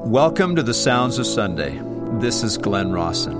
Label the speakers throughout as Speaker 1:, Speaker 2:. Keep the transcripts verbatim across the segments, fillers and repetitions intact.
Speaker 1: Welcome to the Sounds of Sunday. This is Glenn Rawson.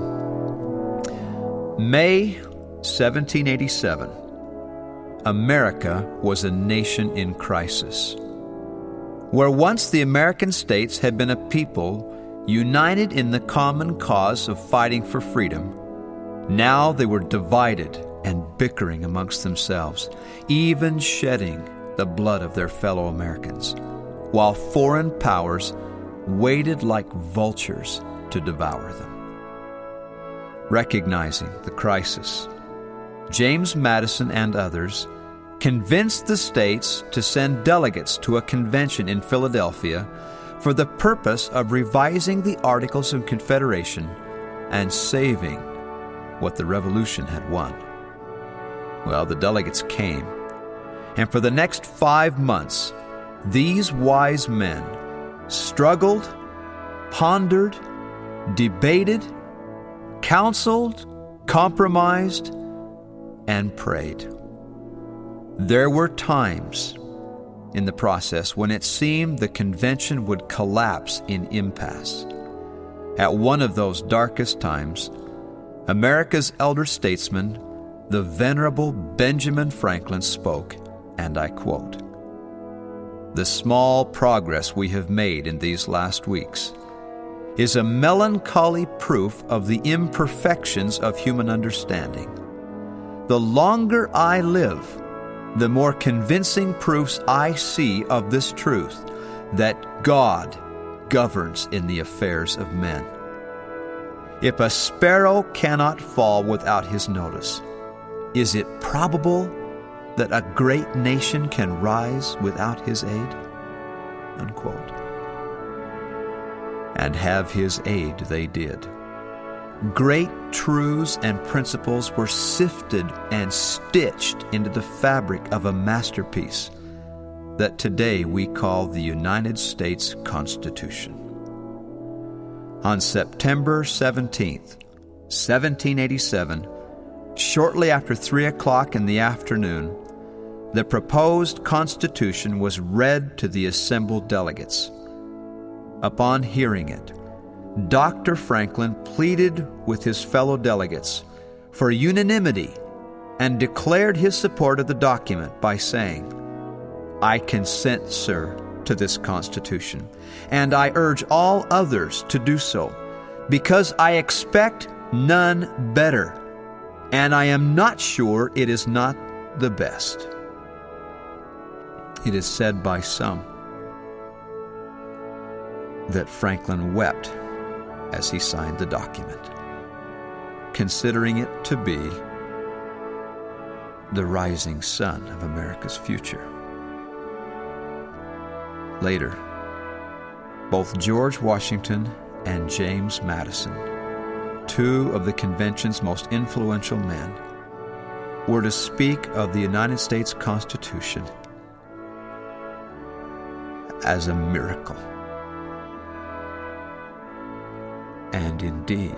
Speaker 1: May seventeen eighty-seven, America was a nation in crisis. Where once the American states had been a people united in the common cause of fighting for freedom, now they were divided and bickering amongst themselves, even shedding the blood of their fellow Americans, while foreign powers waited like vultures to devour them. Recognizing the crisis, James Madison and others convinced the states to send delegates to a convention in Philadelphia for the purpose of revising the Articles of Confederation and saving what the Revolution had won. Well, the delegates came, and for the next five months, these wise men struggled, pondered, debated, counseled, compromised, and prayed. There were times in the process when it seemed the convention would collapse in impasse. At one of those darkest times, America's elder statesman, the Venerable Benjamin Franklin, spoke, and I quote, "The small progress we have made in these last weeks is a melancholy proof of the imperfections of human understanding. The longer I live, the more convincing proofs I see of this truth, that God governs in the affairs of men. If a sparrow cannot fall without his notice, is it probable that a great nation can rise without his aid?" Unquote. And have his aid they did. Great truths and principles were sifted and stitched into the fabric of a masterpiece that today we call the United States Constitution. On September seventeenth, seventeen eighty-seven, shortly after three o'clock in the afternoon, the proposed Constitution was read to the assembled delegates. Upon hearing it, Doctor Franklin pleaded with his fellow delegates for unanimity and declared his support of the document by saying, "I consent, sir, to this Constitution, and I urge all others to do so, because I expect none better, and I am not sure it is not the best." It is said by some that Franklin wept as he signed the document, considering it to be the rising sun of America's future. Later, both George Washington and James Madison, two of the convention's most influential men, were to speak of the United States Constitution as a miracle. And indeed,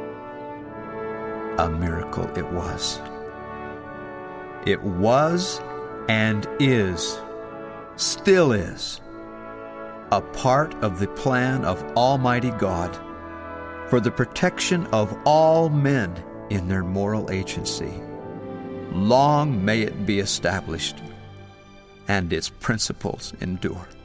Speaker 1: a miracle it was. It was and is, still is, a part of the plan of Almighty God for the protection of all men in their moral agency. Long may it be established and its principles endure.